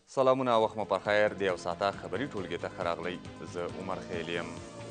سلامونه وخت مو په خیر د یو ساعته خبري ټولګې ته ښه راغلی. زه عمر خیل یم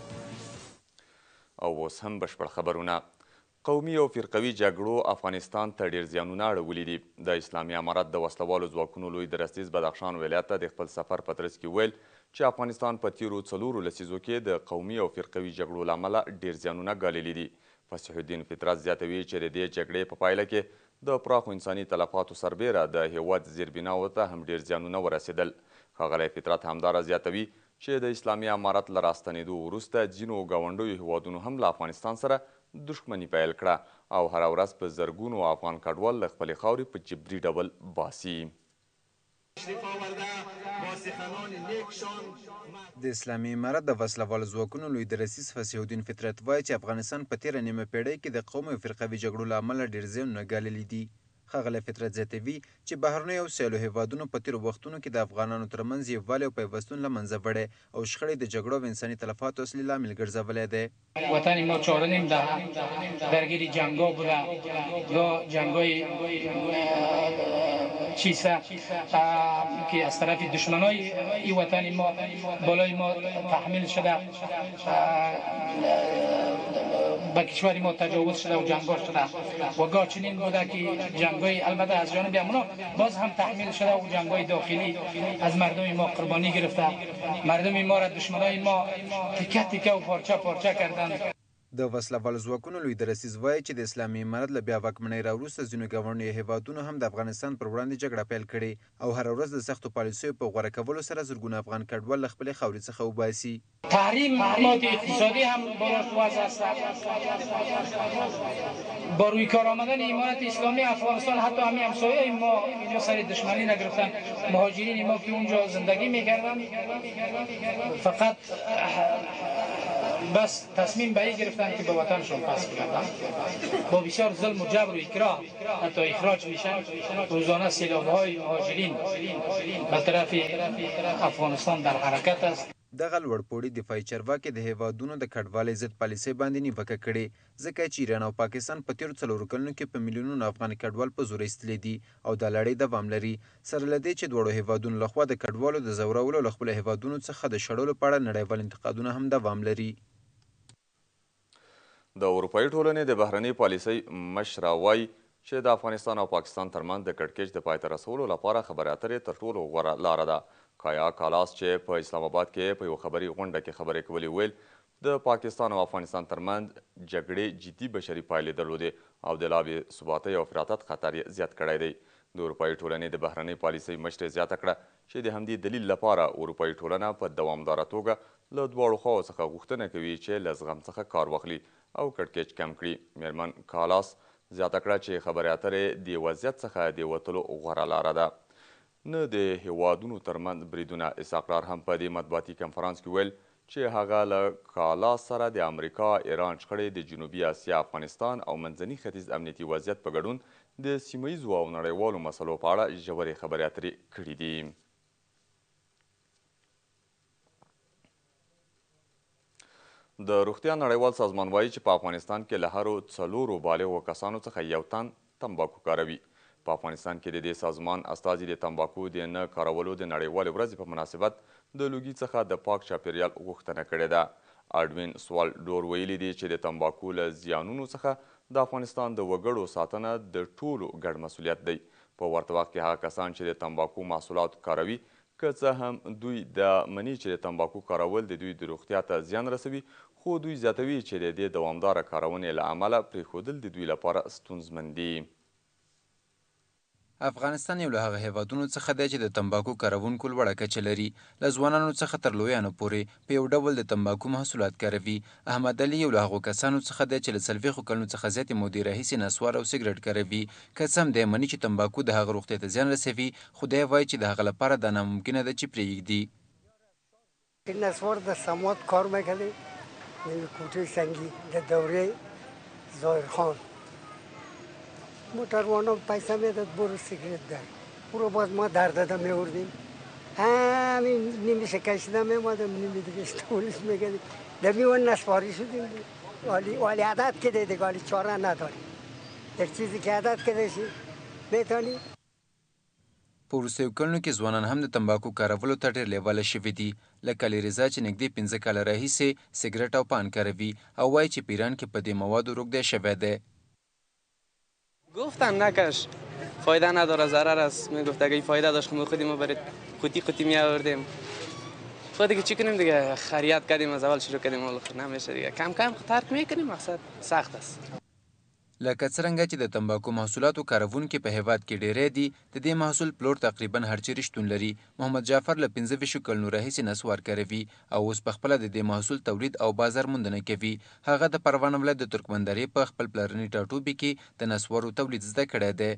او اوس هم بشپړ خبرونه. قومي او فرقوي جګړو افغانستان ته ډیر زیانونه اړولي دي. د اسلامي امارت د وسلوالو ځواکونو لوی درستیز بدخشان ولایت ته د خپل سفر په ترڅ کې ویل چې افغانستان په تیرو 4 لسیزو کې د قومي او فرقوي جګړو له امله ډیر زیانونه ګاللي دي. فصیح الدین فطرت زیاتوي چې د دې جګړې په پایله کې د پراخو انساني تلفاتو سربیره د هیواد زیربناوو ته هم ډیر زیانونه ورسېدل. ښاغلی فطرت همداره زیاتوي چې د اسلامي امارت له راستنېدو وروسته ځینو ګاونډیو هیوادونو هم له افغانستان سره دښمني پیل کړه او هره ورځ په زرګونو افغان کډوال له خپلې خاورې په جبري ډول باسي. د اسلامي امارت د وسلوال ځواکونو لوی درسیز فصیح الدین فطرت وایي چې افغانستان په تیره نیمه پیړۍ کې د قومي او فرقوي جګړو له امله ډېر زیانونه ګاللي دي. ښاغلی فطرت زیاتوي چې بهرنیو او سیالو هیوادونو په تیرو وختونو کې د افغانانو ترمنځ یووالی او پیوستون له منځه وړی او شخړې د جګړو او انساني تلفاتو اصلي لامل ګرځولی دی. وطن ما 4.5 دهه درگیر جنگا بوده یا جنگای چیسه که از طرف دشمنای این وطن ما بالای ما تحمیل شده به کشور ما تجاوز شده و جنگا شده و گاه چنین بوده که جنگای البته از جانب امنا باز هم تحمیل شده و جنگای داخلی از مردم ما قربانی گرفته. مردم ما را دشمنای ما تیکه تیکه و پارچه پارچه کردند. د وسلوال ځواکونو لوی درسیز وایي چې د اسلامي امارت له بیا واکمنۍ راوروسته ځینو ګاونډیو هیوادونو هم د افغانستان پر وړاندې جګړه پیل کړې او هره ورځ د سختو پالیسیو په غوره کولو سره زرګونه افغان کډوال له خپلې خاورې څخه وباسي. تحریم مادی اقتصادی هم بالاش وضع است. با روی کار آمدن امارت اسلامی افغانستان حتی همین همسایه ما اینا سر دشمنی نگرفتن. مهاجرین ما که اونجا زندگی میکردن فقط بس تصمیم به این گرفتن که به وطنشون پس بگردن. با بسیار ظلم و جبر و اکراه حتی اخراج میشن. روزانه سیلاب‌های مهاجرین به طرف افغانستان در حرکت است. دغه لوړپوړي دفاعي چارواکي د هیوادونو د کډوالۍ ضد پالیسۍ باندې نیوکه کړې ځکه چې ایران او پاکستان په تیرو 4 کلونو کې په میلیونونو افغان کډوال په زور ایستلي دي او دا لړۍ دوام لري. سره له دې چې دواړو هیوادونو لخوا د کډوالو د ځورولو له خپلو هیوادونو څخه د شړلو په اړه نړیوال انتقادونه هم دوام لري. د اروپایي ټولنې د بهرنۍ پالیسۍ مشره وایي چې د افغانستان او پاکستان ترمنځ د کړکېچ د پای ته رسولو لپاره خبرې اترې تر ټولو غوره لاره ده. کایا کالاس چې په اسلام آباد کې په یو خبري غونډه کې خبرې کولې ویل د پاکستان او افغانستان ترمنځ جګړې جدي بشري پایلې درلودې او د لا بې ثباتۍ او فراتت خطر یې زیات کړی دی. د اروپایي ټولنې د بهرنۍ پالیسۍ مشرې زیاته کړه چې د همدې دلیل لپاره اروپایي ټولنه په دوامداره توګه له دواړو خواو څخه غوښتنه کوي چې له زغم څخه کار واخلي او کړکېچ کم کړي. میرمن کالاس زیاته کړه چې خبرې اترې د وضعیت څخه د وتلو غوره لاره ده. نه د هیوادونو ترمنځ بریدونه. اسحاق هم په دې مطبوعاتي کنفرانس کې ویل چې هغه له کالاس سره د امریکا ایران شخړې د جنوبي اسیا افغانستان او منځني ختیځ امنیتي وضعیت په ګډون د سیمه ییزو او نړیوالو مسلو په اړه ژورې خبرې اترې کړي دي. د روغتیا نړیوال سازمان وایي چې په افغانستان کې له هرو 4 بالغو کسانو څخه یو تن تمباکو کاروي. په افغانستان کې د دې سازمان استازي د تمباکو د نه کارولو د نړیوالې ورځې په مناسبت د لوګي څخه د پاک چاپیریال غوښتنه کړې ده. اډوین سوالډور ویلي دي چې د تمباکو له زیانونو څخه د افغانستان د وګړو ساتنه د ټولو ګډ مسؤلیت دی. په ورته وخت کې هغه کسان چې د تمباکو محصولات کاروي که څه هم دوی د مني چې د تمباکو کارول د دوی د روغتیا ته زیان رسوي، خو دوی زیاتوي چې د دې دوامداره کارونې له امله پرېښودل د دوی لپاره ستونزمن دي. افغانستان یو له هغه هیوادونو څخه دی چې د تمباکو کاروونکو لوړه کچه لري. له ځوانانو څخه تر لویانو پورې په یو ډول د تمباکو محصولات کاروي. احمد علي یو له هغو کسانو څخه دی چې له 40 کلونو څخه زیاتې مودې راهیسې نسوار او سګرټ کاروي. که څه هم دی مني چې تمباکو د هغه روغتیا ته زیان رسوي، خو دی وایي چې د هغه لپاره دا ناممکنه ده چې پرېږدي. نسوار در سماوات کار میکردیم، کوټه سنگی در دوره ظاهرخان موتروانا پیسه میداد برو سیگرت در برو، باز ما در داده میوردیم همین نیمیشه کشیده میمادم نیمی دیگه اشتولیش میگردیم دمیون نسواری شدیم. والی عدد که دیده والی چاره نداریم، در چیزی که عدد که دیشی میتونی. په وروستیو کلونو کې ځوانان هم د تمباکو کارولو ته ډېر لیواله شوي دي. لکه علیرضا چې نږدې 15 کاله راهیسې سګرټ او پان کاروي او وایي چې په ایران کې په دې موادو روږدی شوی دی. گفتن نکش فایده نداره ضرر است. میگفت اگه فایده داشت ما خودی ما برای قوطی می آوردیم. خود دیگه چی کنیم دیگه خریت کردیم از اول شروع کردیم ولی نمیشه دیگه کم کم ترک میکنیم مقصد سخت است. لکه څرنګه چې د تمباکو محصولاتو کاروونکي په هیواد کې ډیری دي د دې محصول پلور تقریبا هر چیرې شتون لري. محمد جعفر له 15 کلونو راهیسې نسوار کاروي او اوس په خپله د دې محصول تولید او بازار موندنه کوي. هغه د پروان ولایت د ترکمندرې په خپل پلرني ټاټوبي کې د نسوارو تولید زده کړی دی.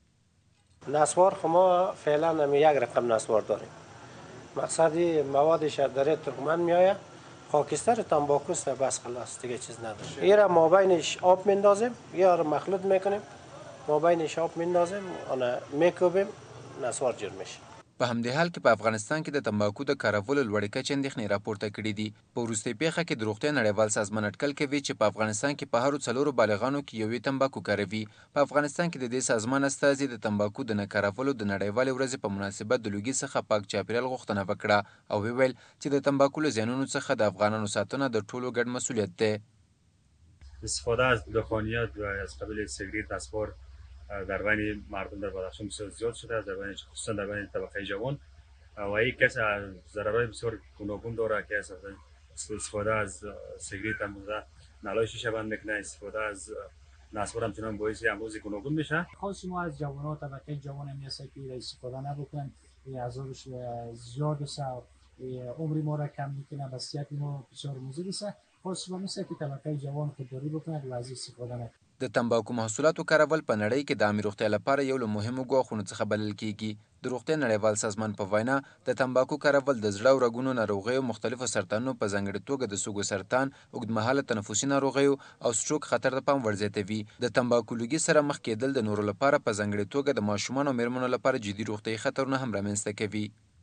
نسوار خو ما فعلا یک رقم نسوار داریم. مقصدی موادش در ترکمن میآید، خاکستر تنباکوست بس خلاص دیگه چیز نداره. یه را ما بینش آب میندازیم یا را مخلوط میکنیم، ما بینش آب میندازیم آن میکوبیم نسوار جور میشه. په همدې حال کې په افغانستان کې د تمباکو د کارولو لوړې کچې اندېښنې راپورته کړي دي. په وروستۍ پیښه کې د روغتیا نړیوال سازمان اټکل کوي چې په افغانستان کې په هرو 4 بالغانو کې یوې تمباکو کاروي. په افغانستان کې د دې سازمان استازي د تمباکو د نه کارولو د نړیوالې ورځې په مناسبت د لوګي څخه پاک چاپیریال غوښتنه وکړه او وویل چې د تمباکو له زیانونو څخه د افغانانو ساتنه د ټولو ګډ مسؤلیت دی. استفاده از دخانیات و از قبیل سیگریت نسوار در بین مردم در بدخشان بسیار زیاد شده است، در بین خصوصا در بین طبقه جوان و یک کس ضررهای بسیار گوناگون داره که استفاده از سیگریت هم نلای شیشه بند میکنه، استفاده از نسوار هم چنان باعث امراض گوناگون میشه. خاص ما از جوانان طبقه جوان میسه که استفاده نبکنن، عذابش زیاد است، عمر ما را کم میکنه، وضعیت ما بسیار موزل است. خاص ما میسه که طبقه جوان خودداری بکنه و از استفاده نکنه. د تمباکو محصولاتو کارول په نړۍ کې د عامې روغتیا لپاره یو له مهمو ګواښونو څخه بلل کیږي. د روغتیا نړیوال سازمان په وینا د تمباکو کارول د زړه او رګونو ناروغیو، مختلفو سرطانونو په ځانګړې توګه د سږو سرطان، اوږدمهاله تنفسي ناروغیو او سټروک خطر د پام وړ زیاتوي. د تمباکو لوګي سره مخ کېدل د نورو لپاره په ځانګړې توګه د ماشومانو او مېرمنو لپاره جدي روغتیایي خطرونه هم رامنځته کوي.